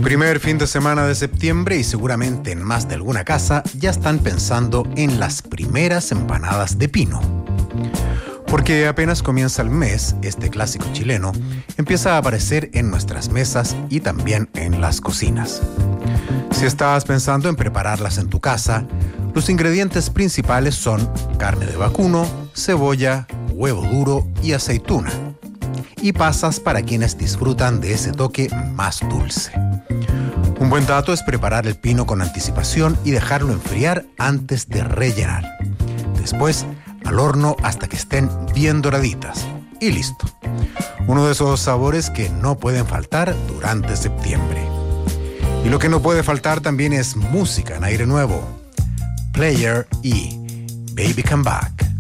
Primer fin de semana de septiembre y seguramente en más de alguna casa ya están pensando en las primeras empanadas de pino. Porque apenas comienza el mes, este clásico chileno empieza a aparecer en nuestras mesas y también en las cocinas. Si estás pensando en prepararlas en tu casa, los ingredientes principales son carne de vacuno, cebolla, huevo duro y aceituna. Y pasas para quienes disfrutan de ese toque más dulce. Un buen dato es preparar el pino con anticipación y dejarlo enfriar antes de rellenar. Después, al horno hasta que estén bien doraditas. Y listo. Uno de esos sabores que no pueden faltar durante septiembre. Y lo que no puede faltar también es música en aire nuevo. Player y Baby Come Back.